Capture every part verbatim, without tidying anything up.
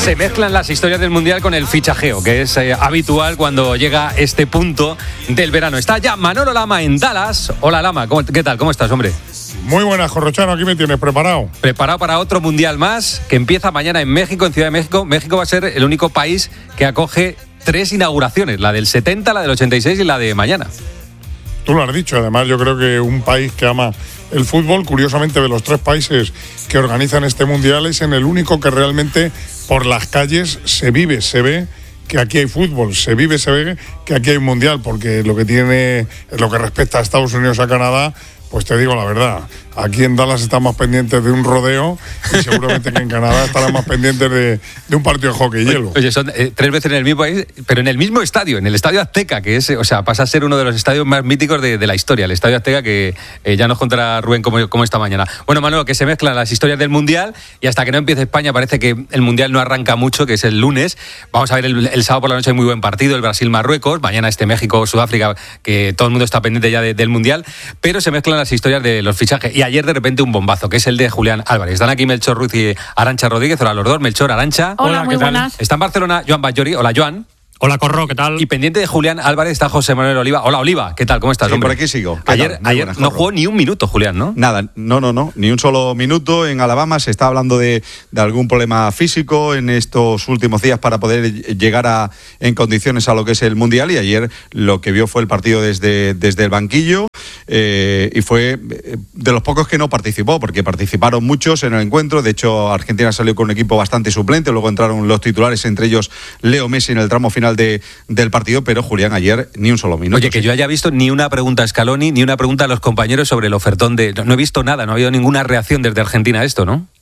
Se mezclan las historias del Mundial con el fichajeo, que es eh, habitual cuando llega este punto del verano. Está ya Manolo Lama en Dallas. Hola Lama, ¿cómo, ¿qué tal? ¿Cómo estás, hombre? Muy buenas, Corrochano, aquí me tienes preparado. Preparado para otro Mundial más, que empieza mañana en México, en Ciudad de México. México va a ser el único país que acoge tres inauguraciones, la del setenta, la del ochenta y seis y la de mañana. Tú lo has dicho, además yo creo que un país que ama el fútbol, curiosamente de los tres países que organizan este Mundial, es en el único que realmente por las calles se vive, se ve que aquí hay fútbol, se vive, se ve que aquí hay un Mundial, porque lo que tiene, lo que respecta a Estados Unidos, a Canadá, pues te digo la verdad, aquí en Dallas están más pendientes de un rodeo y seguramente que en Canadá estarán más pendientes de, de un partido de hockey y hielo. Oye, son eh, tres veces en el mismo país, pero en el mismo estadio, en el Estadio Azteca, que es, o sea, pasa a ser uno de los estadios más míticos de, de la historia, el Estadio Azteca, que eh, ya nos contará Rubén cómo, cómo esta mañana. Bueno, Manolo, que se mezclan las historias del Mundial y hasta que no empiece España parece que el Mundial no arranca mucho, que es el lunes. Vamos a ver el, el sábado por la noche, hay muy buen partido, el Brasil-Marruecos, mañana este México-Sudáfrica, que todo el mundo está pendiente ya de, del Mundial, pero se mezclan las historias de los fichajes. Y ayer de repente un bombazo, que es el de Julián Álvarez. Están aquí Melchor Ruiz y Arantxa Rodríguez. Hola los dos, Melchor, Arantxa. Hola, muy buenas. Está en Barcelona Joan Batllori. Hola, Joan. Hola, Corro, ¿qué tal? Y pendiente de Julián Álvarez está José Manuel Oliva. Hola, Oliva, ¿qué tal? ¿Cómo estás, sí, hombre? Por aquí sigo. Ayer, ayer buenas, no jugó ni un minuto, Julián, ¿no? Nada, no, no, no, ni un solo minuto. En Alabama se está hablando de, de algún problema físico en estos últimos días para poder llegar a, en condiciones a lo que es el Mundial, y ayer lo que vio fue el partido desde, desde el banquillo, eh, y fue de los pocos que no participó, porque participaron muchos en el encuentro. De hecho, Argentina salió con un equipo bastante suplente, luego entraron los titulares, entre ellos Leo Messi en el tramo final de, del partido, pero Julián ayer ni un solo minuto. Oye, que sí. yo haya visto ni una pregunta a Scaloni, ni una pregunta a los compañeros sobre el ofertón de... No, no he visto nada, no ha habido ninguna reacción desde Argentina a esto, ¿no?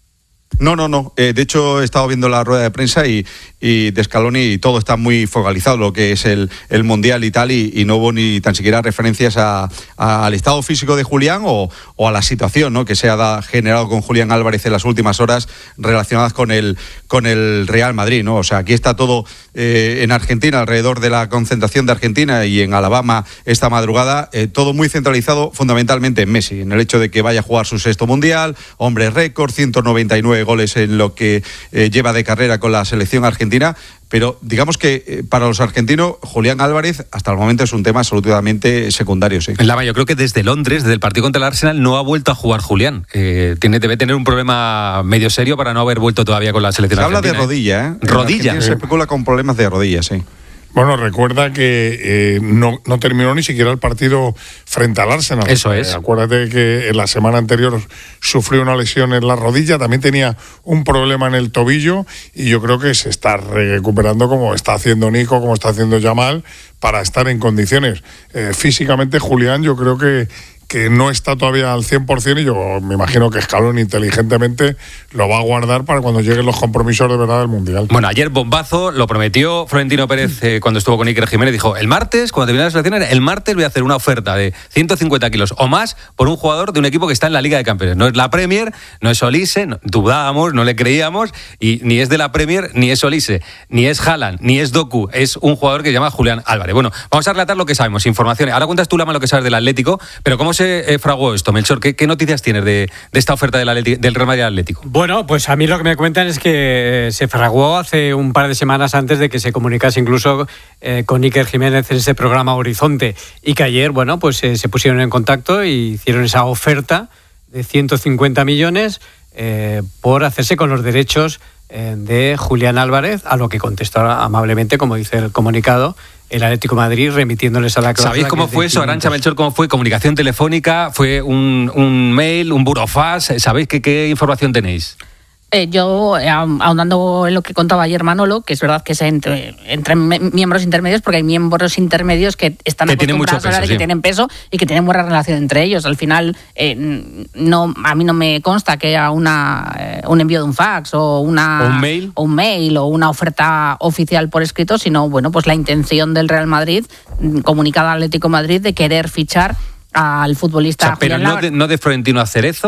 No, no, no. Eh, de hecho, he estado viendo la rueda de prensa y, y de Scaloni y todo está muy focalizado, lo que es el, el Mundial y tal, y, y no hubo ni tan siquiera referencias a, a, al estado físico de Julián o, o a la situación, ¿no?, que se ha da, generado con Julián Álvarez en las últimas horas relacionadas con el, con el Real Madrid, ¿no? O sea, aquí está todo eh, en Argentina, alrededor de la concentración de Argentina, y en Alabama esta madrugada, eh, todo muy centralizado fundamentalmente en Messi, en el hecho de que vaya a jugar su sexto Mundial, hombre récord, ciento noventa y nueve goles en lo que eh, lleva de carrera con la selección argentina, pero digamos que eh, para los argentinos Julián Álvarez hasta el momento es un tema absolutamente secundario, sí. Lama, yo creo que desde Londres, desde el partido contra el Arsenal, no ha vuelto a jugar Julián. Eh, tiene, debe tener un problema medio serio para no haber vuelto todavía con la selección se argentina. Se habla de rodilla, ¿eh? ¿Rodilla? Sí. Se especula con problemas de rodilla, sí. Bueno, recuerda que eh, no, no terminó ni siquiera el partido frente al Arsenal. Eso es. Eh, acuérdate que en la semana anterior sufrió una lesión en la rodilla, también tenía un problema en el tobillo, y yo creo que se está recuperando como está haciendo Nico, como está haciendo Yamal, para estar en condiciones. Eh, físicamente, Julián, yo creo que que no está todavía al cien por ciento, y yo me imagino que Scaloni inteligentemente lo va a guardar para cuando lleguen los compromisos de verdad del Mundial. Bueno, ayer bombazo, lo prometió Florentino Pérez eh, cuando estuvo con Iker Jiménez, dijo, el martes, cuando termine las elecciones, el martes voy a hacer una oferta de ciento cincuenta kilos o más por un jugador de un equipo que está en la Liga de Campeones. No es la Premier, no es Olise, no, dudábamos, no le creíamos, y ni es de la Premier, ni es Olise, ni es Haaland, ni es Doku, es un jugador que se llama Julián Álvarez. Bueno, vamos a relatar lo que sabemos, informaciones. Ahora cuentas tú, Lama, lo que sabes del Atlético, pero ¿cómo se eh, fraguó esto, Melchor? ¿Qué, qué noticias tienes de, de esta oferta del, Atleti, del Real Madrid Atlético? Bueno, pues a mí lo que me cuentan es que se fraguó hace un par de semanas antes de que se comunicase incluso eh, con Iker Jiménez en ese programa Horizonte, y que ayer, bueno, pues eh, se pusieron en contacto y hicieron esa oferta de ciento cincuenta millones eh, por hacerse con los derechos eh, de Julián Álvarez, a lo que contestó amablemente, como dice el comunicado, el Atlético de Madrid, remitiéndoles a la cláusula. ¿Sabéis cómo fue eso, Arantxa, Melchor? ¿Cómo fue? ¿Comunicación telefónica? ¿Fue un, un mail? ¿Un burofax? ¿Sabéis qué, qué información tenéis? Eh, yo, ahondando en lo que contaba ayer Manolo, que es verdad que es entre, entre miembros intermedios, porque hay miembros intermedios que están que acostumbrados a hablar, sí. que tienen peso y que tienen buena relación entre ellos. Al final, eh, no, a mí no me consta que haya una, eh, un envío de un fax o, una, ¿O un mail? o un mail o una oferta oficial por escrito, sino bueno, pues la intención del Real Madrid, comunicada al Atlético de Madrid, de querer fichar al futbolista. O sea, pero no de, no de Florentino a Cerezo.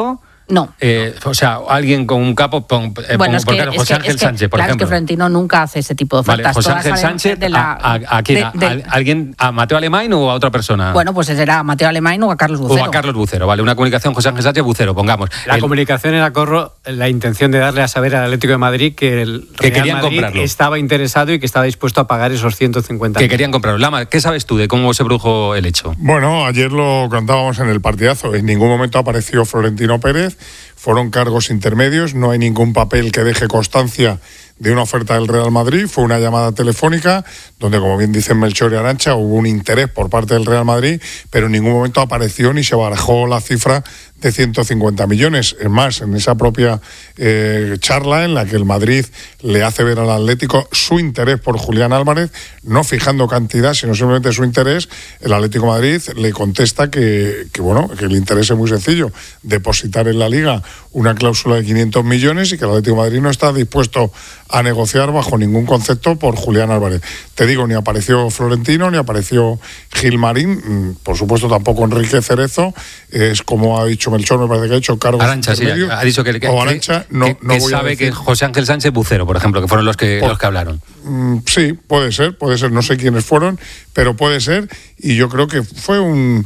No. Eh, o sea, alguien con un capo, pon, eh, bueno, es por que, ejemplo, es José que, Ángel es que, Sánchez, por claro, ejemplo. es que Florentino nunca hace ese tipo de ofertas. Vale, José Todas Ángel salen Sánchez, de la, a, a, ¿a quién? de, de, ¿A, alguien, ¿A Mateo Alemán o a otra persona? Bueno, pues será a Mateo Alemán o a Carlos Bucero. O a Carlos Bucero, vale, una comunicación José Ángel Sánchez Bucero, pongamos. La el, comunicación era, Corro, la intención de darle a saber al Atlético de Madrid que el que Real querían Madrid comprarlo. estaba interesado y que estaba dispuesto a pagar esos ciento cincuenta que mil. querían comprarlo. Lama, ¿qué sabes tú de cómo se produjo el hecho? Bueno, ayer lo contábamos en el partidazo. En ningún momento apareció Florentino Pérez. Fueron cargos intermedios. No hay ningún papel que deje constancia de una oferta del Real Madrid. Fue una llamada telefónica donde, como bien dicen Melchor y Arantxa, hubo un interés por parte del Real Madrid, pero en ningún momento apareció ni se barajó la cifra de ciento cincuenta millones. Es más, en esa propia eh, charla en la que el Madrid le hace ver al Atlético su interés por Julián Álvarez, no fijando cantidad, sino simplemente su interés, el Atlético de Madrid le contesta que, que, bueno, que el interés es muy sencillo, depositar en la Liga una cláusula de quinientos millones y que el Atlético de Madrid no está dispuesto a negociar bajo ningún concepto por Julián Álvarez. Te digo, ni apareció Florentino, ni apareció Gilmarín, por supuesto tampoco Enrique Cerezo, es como ha dicho Melchor, me parece que ha hecho cargos Arantxa, sí, intermedios. ha dicho que, que, o Arantxa, no, que, no que voy sabe a decir. que José Ángel Sánchez Bucero, por ejemplo, que fueron los que, Por, los que hablaron. Mm, sí, puede ser, puede ser, no sé quiénes fueron, pero puede ser, y yo creo que fue un...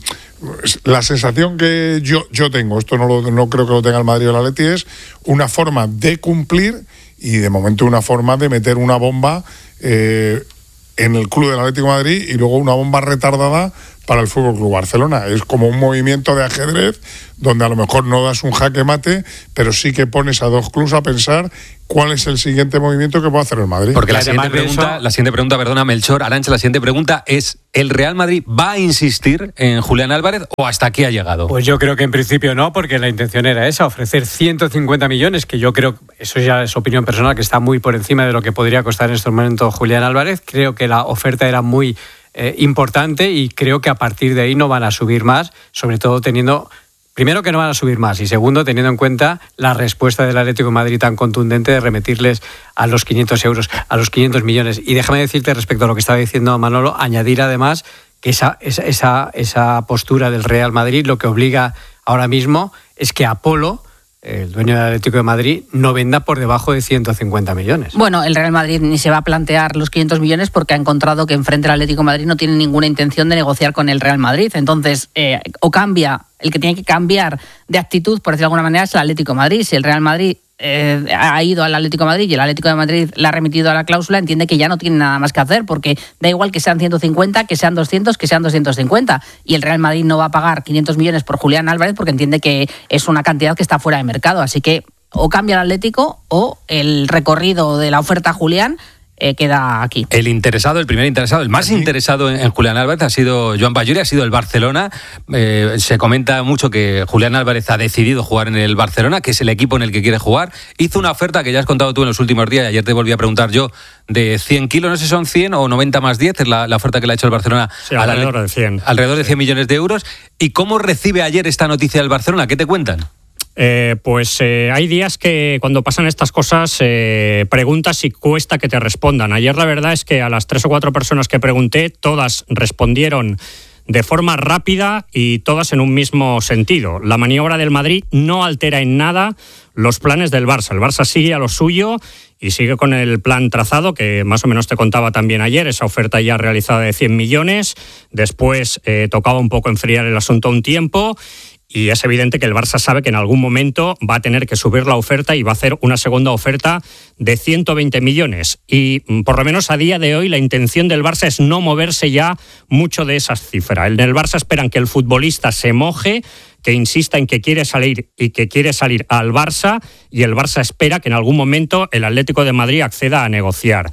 La sensación que yo, yo tengo, esto no, lo, no creo que lo tenga el Madrid o el Atleti, es una forma de cumplir y de momento una forma de meter una bomba eh, en el club del Atlético de Madrid y luego una bomba retardada para el Fútbol Club Barcelona. Es como un movimiento de ajedrez donde a lo mejor no das un jaque mate, pero sí que pones a dos clubes a pensar cuál es el siguiente movimiento que puede hacer el Madrid. Porque la Además siguiente, de pregunta, eso- la siguiente pregunta, perdona, Melchor, Arantxa, la siguiente pregunta es, ¿el Real Madrid va a insistir en Julián Álvarez o hasta aquí ha llegado? Pues yo creo que en principio no, porque la intención era esa, ofrecer ciento cincuenta millones, que yo creo, eso ya es opinión personal, que está muy por encima de lo que podría costar en estos momentos Julián Álvarez. Creo que la oferta era muy eh, importante y creo que a partir de ahí no van a subir más, sobre todo teniendo... Primero, que no van a subir más, y segundo, teniendo en cuenta la respuesta del Atlético de Madrid tan contundente de remitirles a los quinientos euros, a los quinientos millones. Y déjame decirte, respecto a lo que estaba diciendo Manolo, añadir además que esa, esa, esa, esa postura del Real Madrid lo que obliga ahora mismo es que Apolo, el dueño del Atlético de Madrid, no venda por debajo de ciento cincuenta millones. Bueno, el Real Madrid ni se va a plantear los quinientos millones porque ha encontrado que enfrente el Atlético de Madrid no tiene ninguna intención de negociar con el Real Madrid. Entonces, eh, o cambia, el que tiene que cambiar de actitud, por decirlo de alguna manera, es el Atlético de Madrid. Si el Real Madrid eh, ha ido al Atlético de Madrid y el Atlético de Madrid le ha remitido a la cláusula, entiende que ya no tiene nada más que hacer, porque da igual que sean ciento cincuenta, que sean doscientos, que sean doscientos cincuenta. Y el Real Madrid no va a pagar quinientos millones por Julián Álvarez porque entiende que es una cantidad que está fuera de mercado. Así que o cambia el Atlético o el recorrido de la oferta a Julián eh, queda aquí. El interesado, el primer interesado, el más Sí. interesado en, en Julián Álvarez ha sido Joan Bayuri, ha sido el Barcelona. Eh, se comenta mucho que Julián Álvarez ha decidido jugar en el Barcelona, que es el equipo en el que quiere jugar. Hizo una oferta que ya has contado tú en los últimos días, y ayer te volví a preguntar yo, de cien kilos, no sé si son cien o noventa más diez, es la, la oferta que le ha hecho el Barcelona. Sí, al alrededor Atle- de cien. Alrededor de cien millones de euros. ¿Y cómo recibe ayer esta noticia del Barcelona? ¿Qué te cuentan? Eh, pues eh, hay días que cuando pasan estas cosas eh, preguntas y cuesta que te respondan. Ayer la verdad es que a las tres o cuatro personas que pregunté, todas respondieron de forma rápida y todas en un mismo sentido. La maniobra del Madrid no altera en nada los planes del Barça. El Barça sigue a lo suyo y sigue con el plan trazado, que más o menos te contaba también ayer, esa oferta ya realizada de cien millones. Después eh, tocaba un poco enfriar el asunto un tiempo. Y es evidente que el Barça sabe que en algún momento va a tener que subir la oferta y va a hacer una segunda oferta de ciento veinte millones. Y por lo menos a día de hoy la intención del Barça es no moverse ya mucho de esa cifra. En el Barça esperan que el futbolista se moje, que insista en que quiere salir y que quiere salir al Barça, y el Barça espera que en algún momento el Atlético de Madrid acceda a negociar.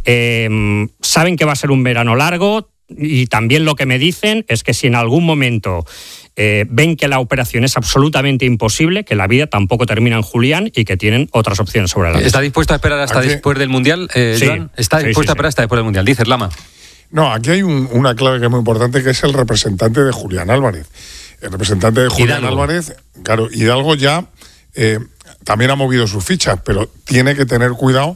Eh, saben que va a ser un verano largo, y también lo que me dicen es que si en algún momento eh, ven que la operación es absolutamente imposible, que la vida tampoco termina en Julián y que tienen otras opciones sobre la mesa. ¿Está dispuesto a esperar hasta Aquí- después del Mundial, eh, Sí. Joan? ¿Está Sí, dispuesto sí, a esperar sí. hasta después del Mundial? Dices, Lama. No, aquí hay un- una clave que es muy importante, que es el representante de Julián Álvarez. El representante de Julián Hidalgo. Álvarez, claro, Hidalgo ya eh, también ha movido sus fichas, pero tiene que tener cuidado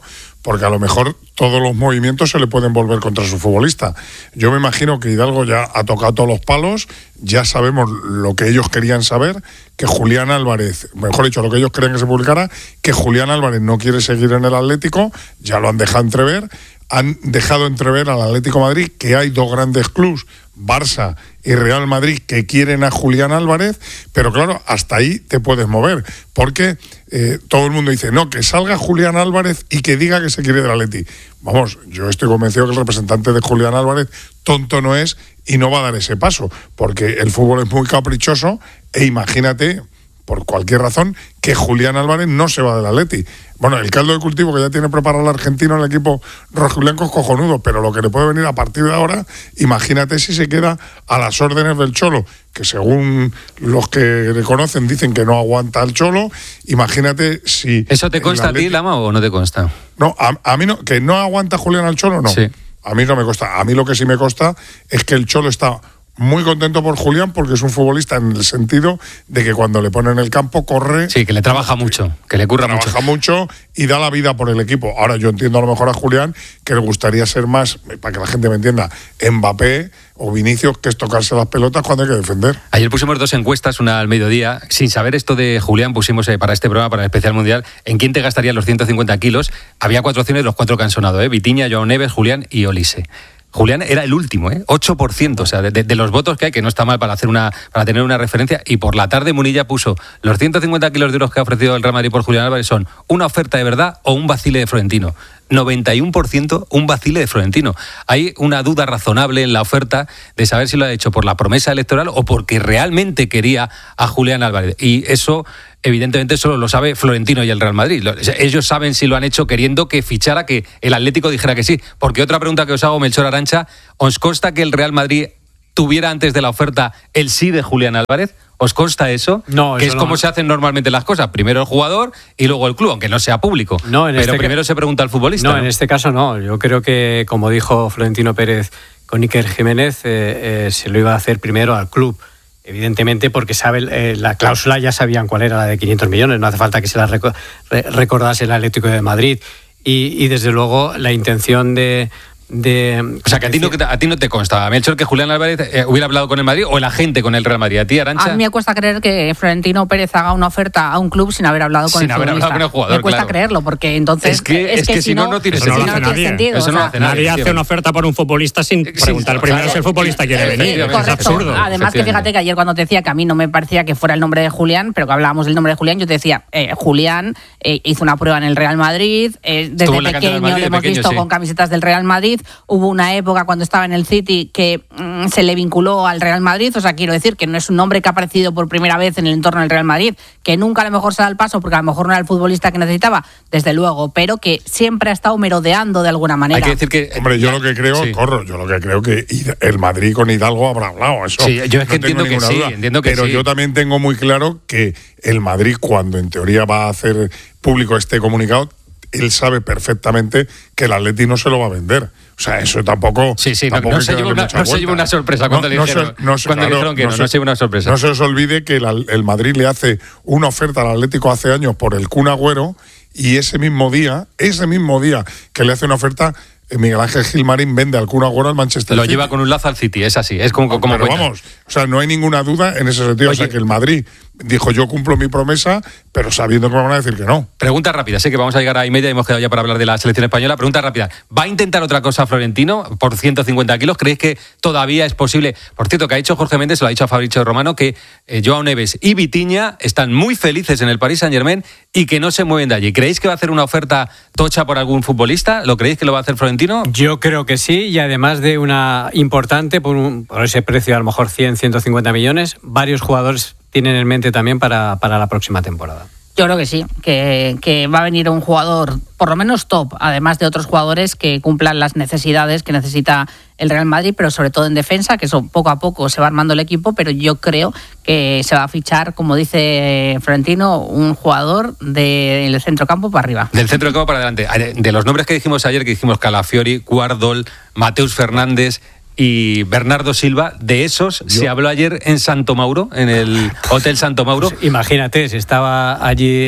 porque a lo mejor todos los movimientos se le pueden volver contra su futbolista. Yo me imagino que Hidalgo ya ha tocado todos los palos, ya sabemos lo que ellos querían saber, que Julián Álvarez, mejor dicho, lo que ellos querían que se publicara, que Julián Álvarez no quiere seguir en el Atlético, ya lo han dejado entrever, han dejado entrever al Atlético de Madrid que hay dos grandes clubs, Barça y Real Madrid, que quieren a Julián Álvarez, pero claro, hasta ahí te puedes mover, porque eh, todo el mundo dice, no, que salga Julián Álvarez y que diga que se quiere del Atleti. Vamos, yo estoy convencido que el representante de Julián Álvarez tonto no es y no va a dar ese paso, porque el fútbol es muy caprichoso e imagínate, por cualquier razón, que Julián Álvarez no se va del Atleti. Bueno, el caldo de cultivo que ya tiene preparado el argentino en el equipo rojiblanco es cojonudo, pero lo que le puede venir a partir de ahora, imagínate si se queda a las órdenes del Cholo, que según los que le conocen dicen que no aguanta al Cholo, imagínate si... ¿Eso te consta Atleti... a ti, Lama, o no te consta? No, a, a mí no, que no aguanta Julián al Cholo, no. Sí. A mí no me consta. A mí lo que sí me consta es que el Cholo está muy contento por Julián, porque es un futbolista en el sentido de que cuando le pone en el campo corre... Sí, que le trabaja mucho, que le curra trabaja mucho. mucho y da la vida por el equipo. Ahora yo entiendo a lo mejor a Julián que le gustaría ser más, para que la gente me entienda, Mbappé o Vinicius, que es tocarse las pelotas cuando hay que defender. Ayer pusimos dos encuestas, una al mediodía. Sin saber esto de Julián, pusimos eh, para este programa, para el especial mundial, ¿en quién te gastarían los ciento cincuenta kilos? Había cuatro opciones, los cuatro que han sonado, ¿eh? Vitinha, Joao Neves, Julián y Olise. Julián era el último, ¿eh? ocho por ciento, o sea, de, de, de los votos que hay, que no está mal para hacer una para tener una referencia, y por la tarde Munilla puso los ciento cincuenta kilos de euros que ha ofrecido el Real Madrid por Julián Álvarez son una oferta de verdad o un vacile de Florentino. noventa y uno por ciento un vacile de Florentino. Hay una duda razonable en la oferta de saber si lo ha hecho por la promesa electoral o porque realmente quería a Julián Álvarez, y eso evidentemente solo lo sabe Florentino y el Real Madrid. Ellos saben si lo han hecho queriendo que fichara, que el Atlético dijera que sí. Porque otra pregunta que os hago, Melchor Arantxa, ¿os consta que el Real Madrid tuviera antes de la oferta el sí de Julián Álvarez? ¿Os consta eso? No, que eso es no. como se hacen normalmente las cosas. Primero el jugador y luego el club, aunque no sea público. No, en Pero este primero ca- se pregunta al futbolista. No, ¿no? en este caso no. Yo creo que, como dijo Florentino Pérez con Iker Jiménez, eh, eh, se lo iba a hacer primero al club. Evidentemente, porque sabe eh, la cláusula ya sabían cuál era, la de quinientos millones. No hace falta que se la reco- re- recordase el Atlético de Madrid. Y, y desde luego la intención de... de O sea, que a ti, no, a ti no te consta, Melchor, que Julián Álvarez eh, hubiera hablado con el Madrid o el agente con el Real Madrid. ¿A ti, Arantxa? A mí me cuesta creer que Florentino Pérez haga una oferta a un club sin haber hablado con Sin el haber futbolista. hablado con el jugador, Me cuesta claro. creerlo, porque entonces... Es que- es que si no, no tiene si sentido. no, Eso no lo hace tiene nadie. sentido. Eso o no lo sea, hace Nadie sí, hace una oferta por un futbolista sin Sí, preguntar primero claro. si el futbolista quiere Eh, venir. eh, Es correcto. absurdo. Además, que fíjate que ayer cuando te decía que a mí no me parecía que fuera el nombre de Julián, pero que hablábamos del nombre de Julián, yo te decía, eh, Julián eh, hizo una prueba en el Real Madrid, eh, desde Estuvo en la cantera del pequeño Madrid, le de hemos pequeño, visto sí. con camisetas del Real Madrid. Hubo una época cuando estaba en el City que mm, se le vinculó al Real Madrid, o sea, quiero decir que no es un nombre que ha aparecido por primera vez en el entorno del Real Madrid, que nunca a lo mejor se da el paso porque a lo mejor no era el futbolista que necesitaba, desde luego, pero que siempre ha estado merodeando de alguna manera. Hay que decir que... Hombre, yo lo que creo, Sí. corro, yo lo que creo que Hid- el Madrid con Hidalgo habrá hablado, eso. Sí, yo es que no tengo entiendo que ninguna sí, duda. entiendo que Pero sí. yo también tengo muy claro que el Madrid, cuando en teoría va a hacer público este comunicado, él sabe perfectamente que el Atleti no se lo va a vender. O sea, eso tampoco... Sí, sí, no, tampoco no hay se que lleva darle una, mucha no se vuelta. lleva una sorpresa cuando No- le no se- dijeron, no se- cuando le claro, dijeron que no, se- no se lleva una sorpresa. No se os olvide que el, el Madrid le hace una oferta al Atlético hace años por el Kun Agüero, y ese mismo día, ese mismo día que le hace una oferta, eh, Miguel Ángel Gilmarín vende al Kun Agüero al Manchester Lo City. lleva con un lazo al City, es así, es como, como Pero cuenta. vamos, o sea, no hay ninguna duda en ese sentido. Oye. O sea, que el Madrid dijo, yo cumplo mi promesa, pero sabiendo que me van a decir que no. Pregunta rápida, sé que vamos a llegar a y media y hemos quedado ya para hablar de la selección española. Pregunta rápida, ¿va a intentar otra cosa Florentino por ciento cincuenta kilos? ¿Creéis que todavía es posible? Por cierto, que ha dicho Jorge Méndez, lo ha dicho a Fabrizio Romano, que eh, Joao Neves y Vitinha están muy felices en el Paris Saint-Germain y que no se mueven de allí. ¿Creéis que va a hacer una oferta tocha por algún futbolista? ¿Lo creéis que lo va a hacer Florentino? Yo creo que sí, y además de una importante, por, un, por ese precio a lo mejor cien, ciento cincuenta millones, varios jugadores tienen en mente también para, para la próxima temporada. Yo creo que sí, que, que va a venir un jugador por lo menos top, además de otros jugadores que cumplan las necesidades que necesita el Real Madrid, pero sobre todo en defensa, que eso poco a poco se va armando el equipo, pero yo creo que se va a fichar, como dice Florentino, un jugador del centrocampo para arriba. Del centro del campo para adelante. De los nombres que dijimos ayer, que dijimos Calafiori, Guardol, Mateus Fernández y Bernardo Silva, de esos Yo. se habló ayer en Santo Mauro, en el Hotel Santo Mauro. Pues imagínate, si estaba allí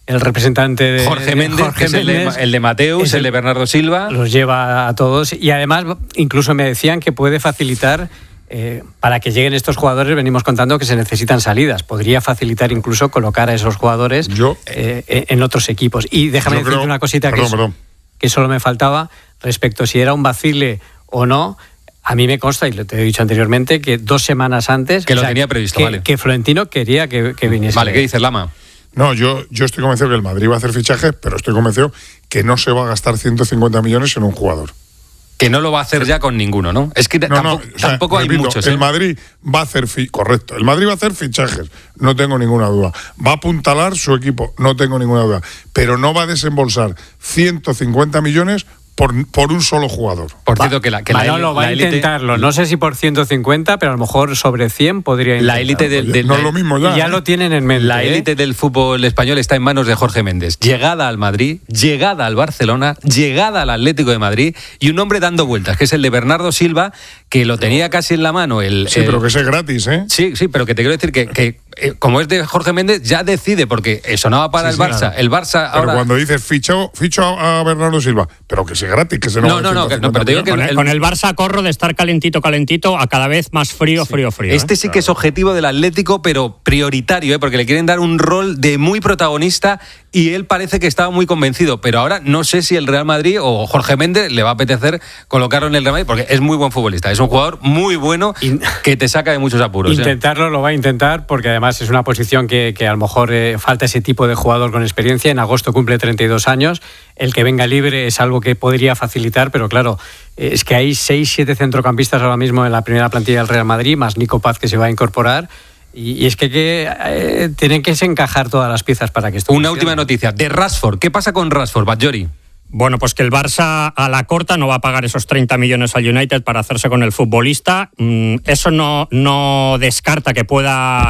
el representante de Jorge Méndez, Jorge que es el de, Méndez, el de Mateus, es el de Bernardo Silva. Los lleva a todos y además incluso me decían que puede facilitar, eh, para que lleguen estos jugadores, venimos contando que se necesitan salidas, podría facilitar incluso colocar a esos jugadores Yo, eh, en otros equipos. Y déjame yo decirte creo- una cosita perdón, que, perdón. que solo me faltaba respecto a si era un vacile o no. A mí me consta, y lo te he dicho anteriormente, que dos semanas antes... Que lo tenía previsto, que, vale. que Florentino quería que, que viniese. Vale, ¿qué dices, Lama? No, yo, yo estoy convencido que el Madrid va a hacer fichajes, pero estoy convencido que no se va a gastar ciento cincuenta millones en un jugador. Que no lo va a hacer ya con ninguno, ¿no? Es que No, tampoco, no, o sea, tampoco hay repito, muchos. El ¿eh? Madrid va a hacer, fi- correcto, el Madrid va a hacer fichajes, no tengo ninguna duda. Va a apuntalar su equipo, no tengo ninguna duda. Pero no va a desembolsar ciento cincuenta millones por, por un solo jugador. Por cierto, que la, que la, Manolo éli- va la a élite- intentarlo. No sé si por ciento cincuenta, pero a lo mejor sobre cien podría intentarlo. La élite del, del- no es lo mismo ya. Y ya ¿eh? lo tienen en mente. La ¿eh? élite del fútbol español está en manos de Jorge Méndez. Llegada al Madrid, llegada al Barcelona, llegada al Atlético de Madrid y un hombre dando vueltas, que es el de Bernardo Silva, que lo tenía casi en la mano. El, Sí, el- pero que sea gratis, ¿eh? Sí, sí, pero que te quiero decir que, que, eh, como es de Jorge Méndez, ya decide, porque sonaba para Sí, el sí, Barça. claro. El Barça Pero ahora... cuando dices ficho, ficho a, a Bernardo Silva, pero que sea gratis, que se no No, vale no, no, que- no, ciento cincuenta pero te digo que Con el, el- con el Barça corro de estar calentito, calentito a cada vez más frío, frío, frío. ¿eh? Este sí que es objetivo del Atlético, pero prioritario, ¿eh? Porque le quieren dar un rol de muy protagonista y él parece que estaba muy convencido. Pero ahora no sé si el Real Madrid o Jorge Méndez le va a apetecer colocarlo en el Real Madrid, porque es muy buen futbolista. Es un jugador muy bueno In- que te saca de muchos apuros. ¿eh? Intentarlo lo va a intentar porque además es una posición que, que a lo mejor eh, falta ese tipo de jugador con experiencia. En agosto cumple treinta y dos años. El que venga libre es algo que podría facilitar, pero claro, eh, es que hay seis, siete centrocampistas ahora mismo en la primera plantilla del Real Madrid, más Nico Paz que se va a incorporar. Y, y es que, que eh, tienen que encajar todas las piezas para que esto Una funcione. última noticia de Rashford. ¿Qué pasa con Rashford, Badjori? Bueno, pues que el Barça a la corta no va a pagar esos treinta millones al United para hacerse con el futbolista. Mm, Eso no, no descarta que pueda